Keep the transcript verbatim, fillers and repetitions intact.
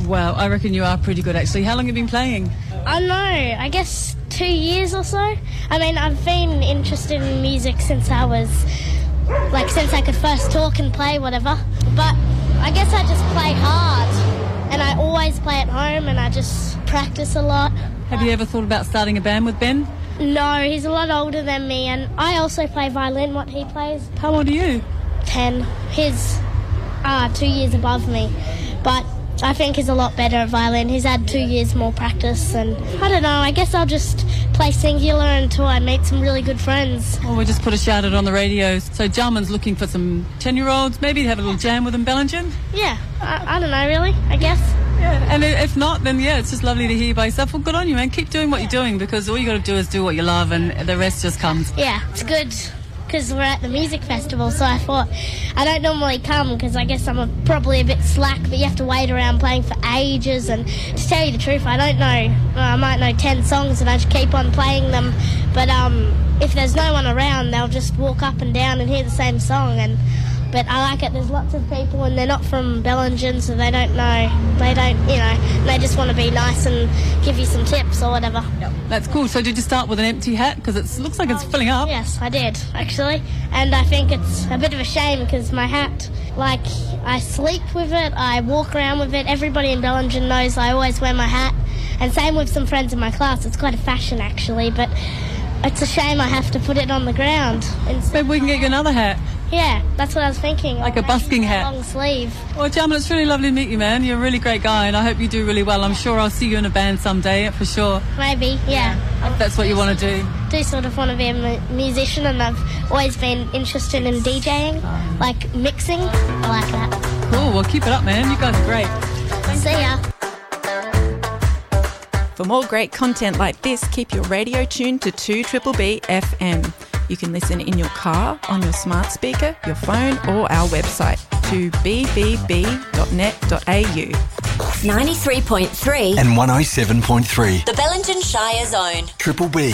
Wow, I reckon you are pretty good, actually. How long have you been playing? I don't know, I guess two years or so. I mean, I've been interested in music since I was, like, since I could first talk and play, whatever. But I guess I just play hard, and I always play at home, and I just practice a lot. Have you ever thought about starting a band with Ben? No, he's a lot older than me, and I also play violin, what he plays. How old are you? Ten. He's uh, two years above me, but I think he's a lot better at violin. He's had two years more practice, and I don't know, I guess I'll just play singular until I meet some really good friends. Well, we just put a shout out on the radio. So Jarman's looking for some ten-year-olds, maybe to have a little jam with them, Bellingen? Yeah, I, I don't know, really, I guess. Yeah, and if not, then yeah, it's just lovely to hear you by yourself. Well, good on you, man. Keep doing what you're doing, because all you got to do is do what you love, and the rest just comes. Yeah, it's good, because we're at the music festival, so I thought I don't normally come because I guess I'm a, probably a bit slack, but you have to wait around playing for ages, and to tell you the truth, I don't know, well, I might know ten songs and I just keep on playing them, but um, if there's no one around, they'll just walk up and down and hear the same song, and but I like it. There's lots of people and they're not from Bellingen, so they don't know. They don't, you know, they just want to be nice and give you some tips or whatever. Yep. That's cool. So did you start with an empty hat? Because it looks like it's filling up. Yes, I did, actually. And I think it's a bit of a shame because my hat, like, I sleep with it, I walk around with it. Everybody in Bellingen knows I always wear my hat. And same with some friends in my class. It's quite a fashion, actually, but it's a shame I have to put it on the ground. Maybe we can get you another hat. Yeah, that's what I was thinking. Like a busking hat. Long sleeve. Well, Jarman, it's really lovely to meet you, man. You're a really great guy, and I hope you do really well. I'm sure I'll see you in a band someday, for sure. Maybe, yeah. If that's what you want to do. I do sort of want to be a mu- musician, and I've always been interested in DJing, like mixing. I like that. Cool, well, keep it up, man. You guys are great. See ya. For more great content like this, keep your radio tuned to two B B B F M. You can listen in your car, on your smart speaker, your phone, or our website, two b b b dot net dot a u. ninety-three point three and one oh seven point three. The Bellingen Shire Zone. Triple B.